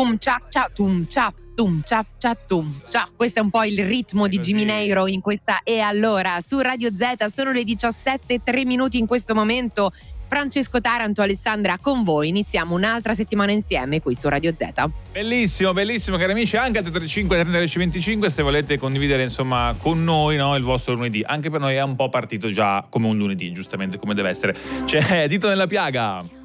tum cia cia tum cia tum cia cia tum cia. Questo è un po' il ritmo di Jimmy Neiro in questa E allora su Radio Z. Sono le 17:03 in questo momento. Francesco Taranto, Alessandra con voi. Iniziamo un'altra settimana insieme qui su Radio Z. Bellissimo, bellissimo cari amici, anche a 35 30 25 se volete condividere insomma con noi, no, il vostro lunedì. Anche per noi è un po' partito già come un lunedì, giustamente come deve essere. C'è Dito nella piaga.